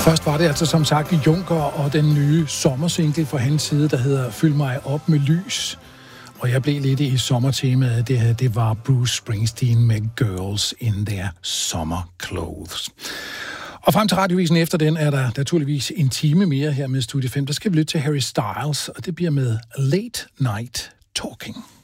Først var det altså som sagt Juncker og den nye sommersingle fra hans side, der hedder Fyld mig op med lys. Og jeg blev lidt i sommertemaet. Det her, det var Bruce Springsteen med Girls in Their Summer Clothes. Og frem til radiovisen efter den er der naturligvis en time mere her med Studie 5. Der skal vi lytte til Harry Styles, og det bliver med Late Night Talking.